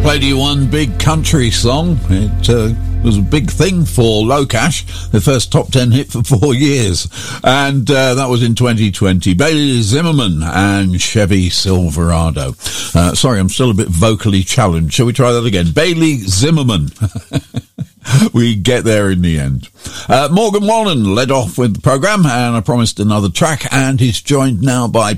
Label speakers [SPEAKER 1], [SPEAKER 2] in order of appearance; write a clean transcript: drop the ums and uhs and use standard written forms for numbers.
[SPEAKER 1] played you one big country song. It was a big thing for Locash, the first top 10 hit for 4 years. And that was in 2020. Bailey Zimmerman and Chevy Silverado. Sorry, I'm still a bit vocally challenged. Shall we try that again? Bailey Zimmerman. We get there in the end. Morgan Wallen led off with the programme, and I promised another track, and he's joined now by